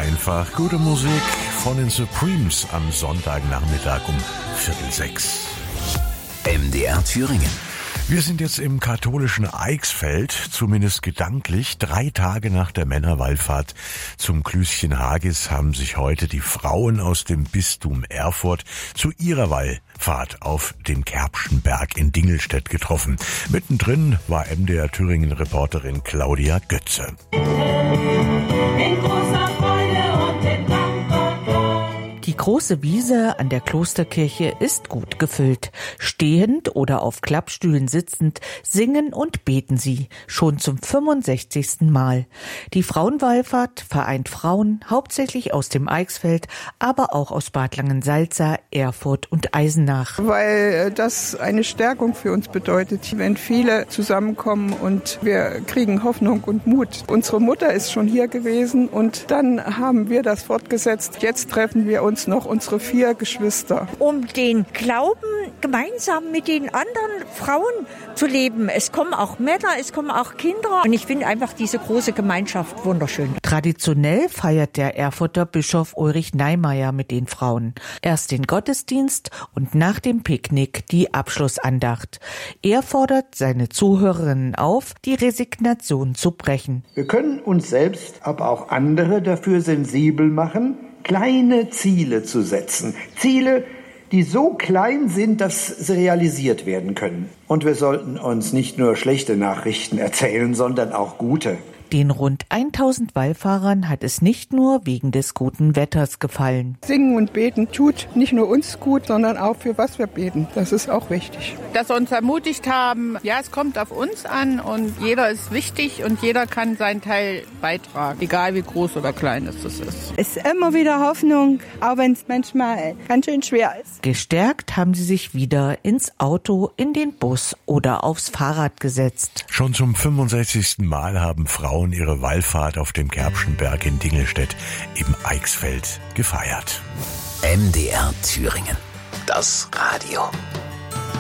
einfach gute Musik von den Supremes am Sonntagnachmittag um 5:45. MDR Thüringen. Wir sind jetzt im katholischen Eichsfeld, zumindest gedanklich. 3 Tage nach der Männerwallfahrt zum Klüschen Hagis haben sich heute die Frauen aus dem Bistum Erfurt zu ihrer Wallfahrt auf dem Kerbschen Berg in Dingelstedt getroffen. Mittendrin war MDR Thüringen-Reporterin Claudia Götze. Die große Wiese an der Klosterkirche ist gut gefüllt. Stehend oder auf Klappstühlen sitzend singen und beten sie, schon zum 65. Mal. Die Frauenwallfahrt vereint Frauen, hauptsächlich aus dem Eichsfeld, aber auch aus Bad Langensalza, Erfurt und Eisenach. Weil das eine Stärkung für uns bedeutet, wenn viele zusammenkommen und wir kriegen Hoffnung und Mut. Unsere Mutter ist schon hier gewesen und dann haben wir das fortgesetzt. Jetzt treffen wir uns noch unsere 4 Geschwister. Um den Glauben gemeinsam mit den anderen Frauen zu leben. Es kommen auch Männer, es kommen auch Kinder. Und ich finde einfach diese große Gemeinschaft wunderschön. Traditionell feiert der Erfurter Bischof Ulrich Neimeyer mit den Frauen. Erst den Gottesdienst und nach dem Picknick die Abschlussandacht. Er fordert seine Zuhörerinnen auf, die Resignation zu brechen. Wir können uns selbst, aber auch andere dafür sensibel machen, kleine Ziele zu setzen. Ziele, die so klein sind, dass sie realisiert werden können. Und wir sollten uns nicht nur schlechte Nachrichten erzählen, sondern auch gute. Den rund 1000 Wallfahrern hat es nicht nur wegen des guten Wetters gefallen. Singen und beten tut nicht nur uns gut, sondern auch für was wir beten. Das ist auch wichtig. Dass wir uns ermutigt haben, ja, es kommt auf uns an und jeder ist wichtig und jeder kann seinen Teil beitragen, egal wie groß oder klein es ist. Es ist immer wieder Hoffnung, auch wenn es manchmal ganz schön schwer ist. Gestärkt haben sie sich wieder ins Auto, in den Bus oder aufs Fahrrad gesetzt. Schon zum 65. Mal haben Frauen ihre Wallfahrt auf dem Kerbschen Berg in Dingelstedt im Eichsfeld gefeiert. MDR Thüringen. Das Radio.